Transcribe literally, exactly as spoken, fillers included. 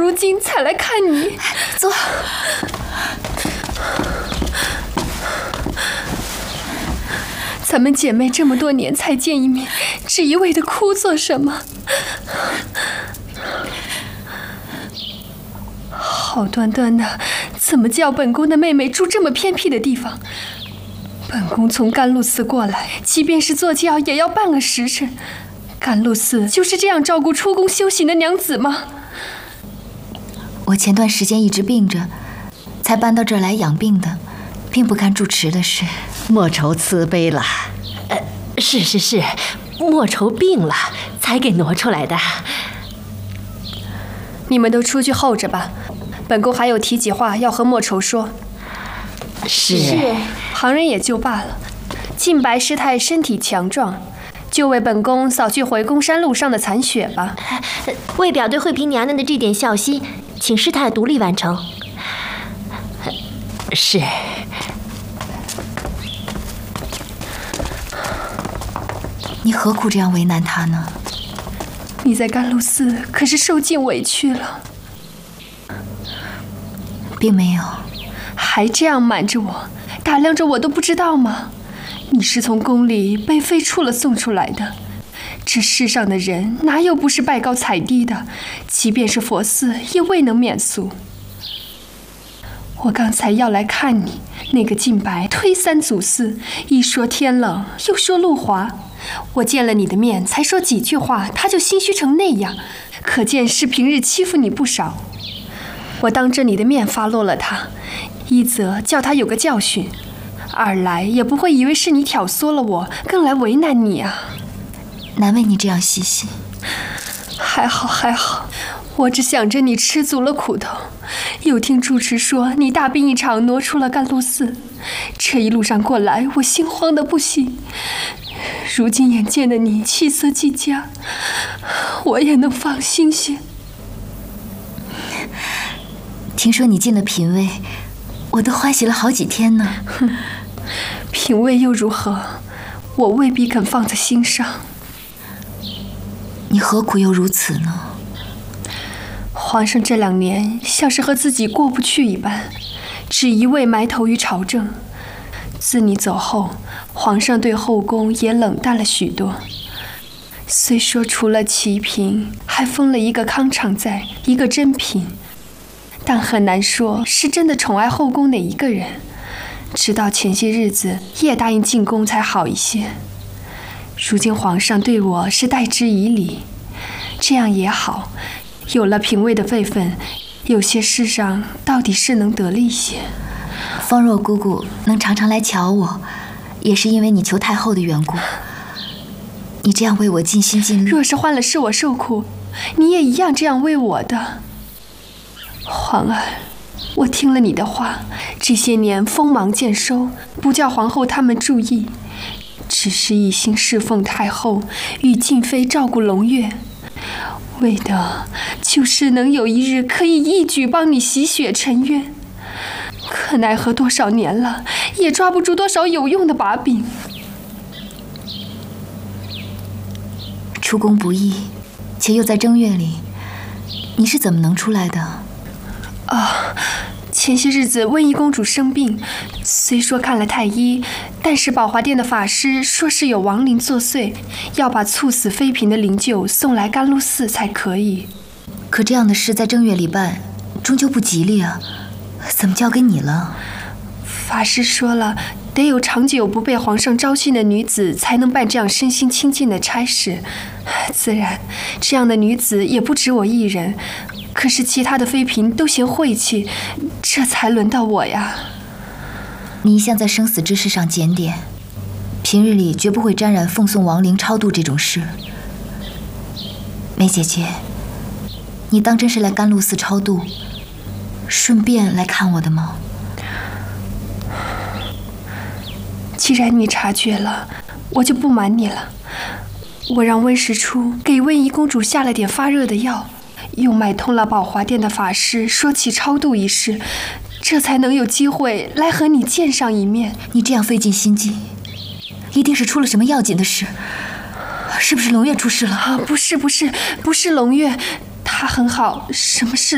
如今才来看你。 坐。 咱们姐妹这么多年才见一面，只一味的哭做什么？好端端的，怎么叫本宫的妹妹住这么偏僻的地方？本宫从甘露寺过来，即便是坐轿也要半个时辰。甘露寺就是这样照顾出宫修行的娘子吗？ 我前段时间一直病着，才搬到这儿来养病的，并不干住持的事。 莫愁慈悲了。 呃，是是是，莫愁病了，才给挪出来的。 你们都出去候着吧，本宫还有提几话要和莫愁说。 是。 是。旁人也就罢了，晋白师太身体强壮，就为本宫扫去回宫山路上的残雪吧。 为表对惠嫔娘娘的这点孝心，请师太独立完成。是。 你何苦这样为难他呢？ 你在甘露寺可是受尽委屈了。 并没有。 还这样瞒着我，打量着我都不知道吗？你是从宫里被废黜了送出来的，这世上的人哪有不是拜高踩低的？即便是佛寺也未能免俗。我刚才要来看你，那个晋白推三阻四，一说天冷又说路滑，我见了你的面才说几句话，他就心虚成那样，可见是平日欺负你不少。我当着你的面发落了他，一则叫他有个教训，二来也不会以为是你挑唆了我，更来为难你啊。 难为你这样细心。 还好还好，我只想着你吃足了苦头，又听住持说你大病一场挪出了甘露寺，这一路上过来我心慌得不行。如今眼见的你气色既佳，我也能放心些。 听说你进了嫔位，我都欢喜了好几天呢。 哼，嫔位又如何？我未必肯放在心上。 你何苦又如此呢？ 皇上这两年像是和自己过不去一般，只一味埋头于朝政。自你走后，皇上对后宫也冷淡了许多。虽说除了齐嫔，还封了一个康常在，一个珍嫔，但很难说是真的宠爱后宫哪一个人。直到前些日子也答应进宫才好一些。如今皇上对我是待之以礼，这样也好，有了嫔位的位分，有些事上到底是能得力些。 方若姑姑能常常来瞧我，也是因为你求太后的缘故。你这样为我尽心尽力， 若是换了是我受苦，你也一样这样为我的。皇儿，我听了你的话，这些年锋芒渐收，不叫皇后他们注意，只是一心侍奉太后，与静妃照顾胧月，为的就是能有一日可以一举帮你洗雪沉冤。可奈何多少年了，也抓不住多少有用的把柄。 出宫不易，且又在正月里，你是怎么能出来的？ 啊，前些日子温宜公主生病，虽说看了太医，但是宝华殿的法师说是有亡灵作祟，要把猝死妃嫔的灵柩送来甘露寺才可以。 可这样的事在正月里办，终究不吉利啊，怎么交给你了？ 法师说了，得有长久不被皇上招亲的女子才能办这样身心清净的差事。自然，这样的女子也不止我一人，可是其他的妃嫔都嫌晦气，这才轮到我呀。 你一向在生死之事上检点，平日里绝不会沾染奉送亡灵超度这种事。梅姐姐，你当真是来甘露寺超度，顺便来看我的吗？ 既然你察觉了，我就不瞒你了。我让温实初给温宜公主下了点发热的药，又买通了宝华殿的法师，说起超度一事，这才能有机会来和你见上一面。 你这样费尽心机，一定是出了什么要紧的事，是不是胧月出事了？ 啊，不是不是不是胧月，她很好，什么事